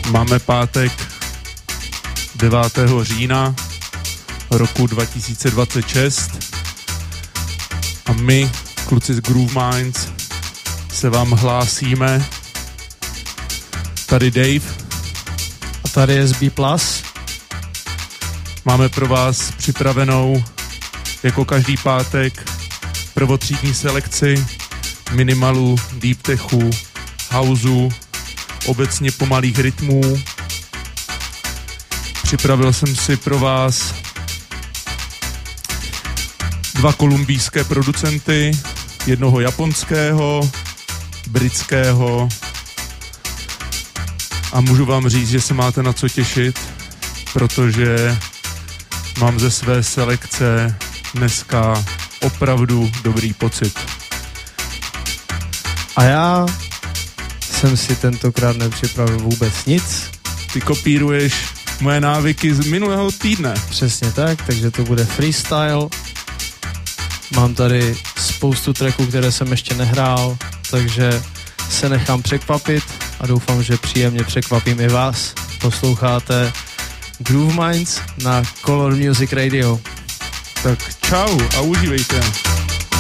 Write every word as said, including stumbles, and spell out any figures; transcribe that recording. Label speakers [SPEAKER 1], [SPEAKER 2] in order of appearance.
[SPEAKER 1] Máme pátek devátého října roku dva tisíce dvacet šest a my, kluci z Groove Minds, se vám hlásíme. Tady Dave.
[SPEAKER 2] A tady je S B plus.
[SPEAKER 1] Máme pro vás připravenou jako každý pátek prvotřídní selekci minimalu, deep techu, houseu, obecně pomalých rytmů. Připravil jsem si pro vás dva kolumbijské producenty, jednoho japonského, britského a můžu vám říct, že se máte na co těšit, protože mám ze své selekce dneska opravdu dobrý pocit.
[SPEAKER 2] A já jsem si tentokrát nepřipravil vůbec nic.
[SPEAKER 1] Ty kopíruješ moje návyky z minulého týdne.
[SPEAKER 2] Přesně tak, takže to bude freestyle. Mám tady spoustu tracků, které jsem ještě nehrál, takže se nechám překvapit a doufám, že příjemně překvapím i vás. Posloucháte Groove Minds na Color Music Radio.
[SPEAKER 1] Tak čau a užívejte.